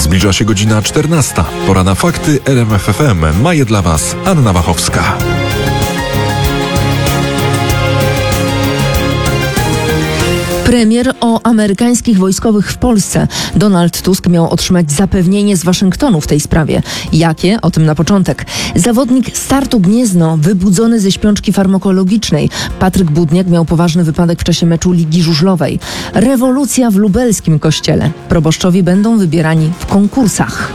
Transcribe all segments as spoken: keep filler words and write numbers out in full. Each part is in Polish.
Zbliża się godzina czternasta. Pora na fakty. R M F F M. Ma je dla Was Anna Wachowska. Premier o amerykańskich wojskowych w Polsce. Donald Tusk miał otrzymać zapewnienie z Waszyngtonu w tej sprawie. Jakie? O tym na początek. Zawodnik Startu Gniezno wybudzony ze śpiączki farmakologicznej. Patryk Budniak miał poważny wypadek w czasie meczu Ligi Żużlowej. Rewolucja w lubelskim kościele. Proboszczowie będą wybierani w konkursach.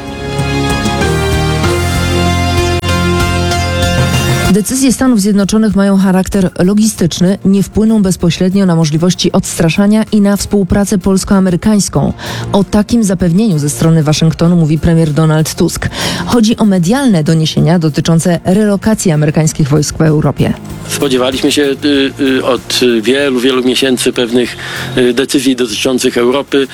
Decyzje Stanów Zjednoczonych mają charakter logistyczny, nie wpłyną bezpośrednio na możliwości odstraszania i na współpracę polsko-amerykańską. O takim zapewnieniu ze strony Waszyngtonu mówi premier Donald Tusk. Chodzi o medialne doniesienia dotyczące relokacji amerykańskich wojsk w Europie. Spodziewaliśmy się y, y, od wielu, wielu miesięcy pewnych y, decyzji dotyczących Europy.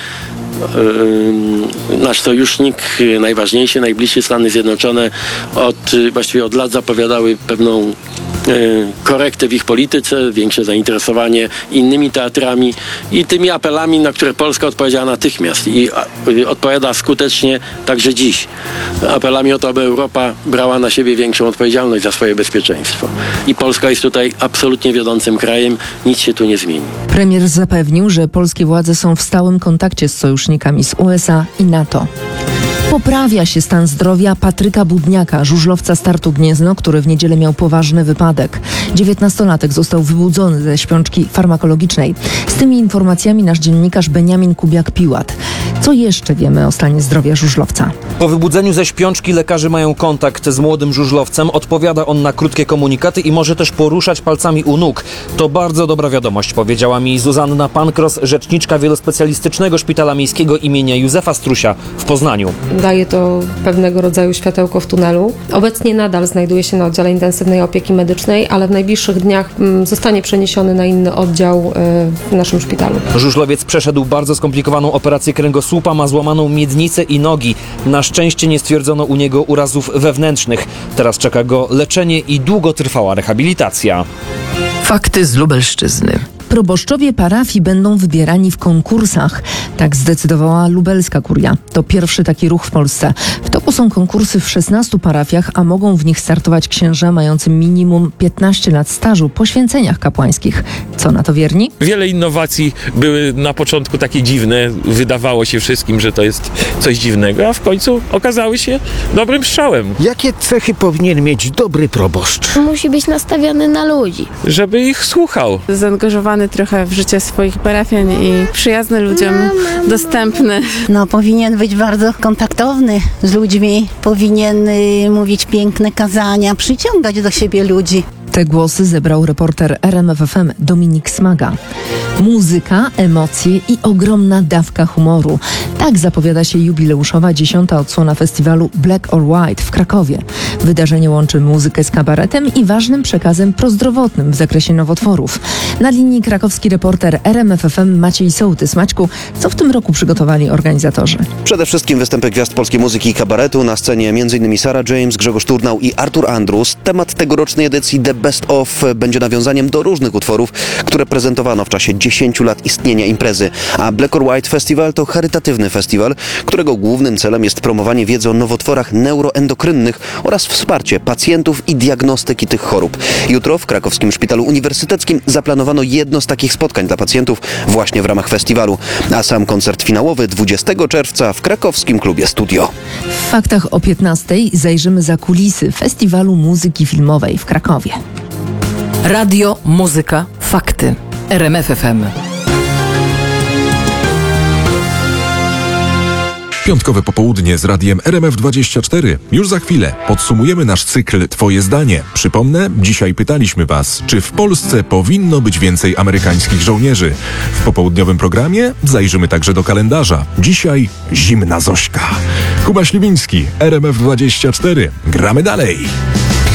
Nasz sojusznik, najważniejszy, najbliższy, Stany Zjednoczone, od, właściwie od lat zapowiadały pewną korektę w ich polityce, większe zainteresowanie innymi teatrami i tymi apelami, na które Polska odpowiedziała natychmiast i odpowiada skutecznie także dziś. Apelami o to, aby Europa brała na siebie większą odpowiedzialność za swoje bezpieczeństwo. I Polska jest tutaj absolutnie wiodącym krajem, nic się tu nie zmieni. Premier zapewnił, że polskie władze są w stałym kontakcie z sojusznikami z U S A i NATO. Poprawia się stan zdrowia Patryka Budniaka, żużlowca Startu Gniezno, który w niedzielę miał poważny wypadek. dziewiętnastolatek został wybudzony ze śpiączki farmakologicznej. Z tymi informacjami nasz dziennikarz Beniamin Kubiak-Piłat. Co jeszcze wiemy o stanie zdrowia żużlowca? Po wybudzeniu ze śpiączki lekarze mają kontakt z młodym żużlowcem. Odpowiada on na krótkie komunikaty i może też poruszać palcami u nóg. To bardzo dobra wiadomość, powiedziała mi Zuzanna Pankros, rzeczniczka Wielospecjalistycznego Szpitala Miejskiego imienia Józefa Strusia w Poznaniu. Daje to pewnego rodzaju światełko w tunelu. Obecnie nadal znajduje się na oddziale intensywnej opieki medycznej, ale w najbliższych dniach zostanie przeniesiony na inny oddział w naszym szpitalu. Żużlowiec przeszedł bardzo skomplikowaną operację kręgosłupa, ma złamaną miednicę i nogi. Na szczęście nie stwierdzono u niego urazów wewnętrznych. Teraz czeka go leczenie i długotrwała rehabilitacja. Fakty z Lubelszczyzny. Proboszczowie parafii będą wybierani w konkursach. Tak zdecydowała lubelska kuria. To pierwszy taki ruch w Polsce. W toku są konkursy w szesnastu parafiach, a mogą w nich startować księża mający minimum piętnaście lat stażu po święceniach kapłańskich. Co na to wierni? Wiele innowacji były na początku takie dziwne. Wydawało się wszystkim, że to jest coś dziwnego, a w końcu okazały się dobrym strzałem. Jakie cechy powinien mieć dobry proboszcz? Musi być nastawiony na ludzi. Żeby ich słuchał. Zaangażowany trochę w życie swoich parafian i przyjazny ludziom, dostępny. No, powinien być bardzo kontaktowny z ludźmi, powinien y, mówić piękne kazania, przyciągać do siebie ludzi. Te głosy zebrał reporter R M F F M Dominik Smaga. Muzyka, emocje i ogromna dawka humoru. Tak zapowiada się jubileuszowa dziesiąta odsłona festiwalu Black or White w Krakowie. Wydarzenie łączy muzykę z kabaretem i ważnym przekazem prozdrowotnym w zakresie nowotworów. Na linii krakowski reporter R M F F M Maciej Sołtys. Maćku, co w tym roku przygotowali organizatorzy? Przede wszystkim występy gwiazd polskiej muzyki i kabaretu. Na scenie m.in. Sarah James, Grzegorz Turnał i Artur Andrus. Temat tegorocznej edycji The Best of będzie nawiązaniem do różnych utworów, które prezentowano w czasie dziesięciu lat istnienia imprezy. A Black or White Festival to charytatywny festiwal, którego głównym celem jest promowanie wiedzy o nowotworach neuroendokrynnych oraz wsparcie pacjentów i diagnostyki tych chorób. Jutro w Krakowskim Szpitalu Uniwersyteckim zaplanowano jedno z takich spotkań dla pacjentów właśnie w ramach festiwalu. A sam koncert finałowy dwudziestego czerwca w krakowskim klubie Studio. W faktach o piętnastej zajrzymy za kulisy Festiwalu Muzyki Filmowej w Krakowie. Radio, muzyka, fakty. R M F F M. Piątkowe popołudnie z radiem R M F dwadzieścia cztery. Już za chwilę podsumujemy nasz cykl Twoje zdanie. Przypomnę, dzisiaj pytaliśmy Was, czy w Polsce powinno być więcej amerykańskich żołnierzy. W popołudniowym programie zajrzymy także do kalendarza. Dzisiaj zimna Zośka. Kuba Śliwiński, R M F dwadzieścia cztery. Gramy dalej.